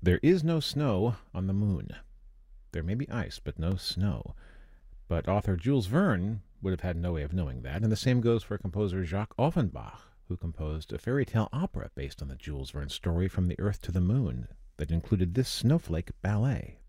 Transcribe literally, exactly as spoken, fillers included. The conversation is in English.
There is no snow on the moon. There may be ice, but no snow. But author Jules Verne would have had no way of knowing that, and the same goes for composer Jacques Offenbach, who composed a fairy tale opera based on the Jules Verne story From the Earth to the Moon that included this snowflake ballet.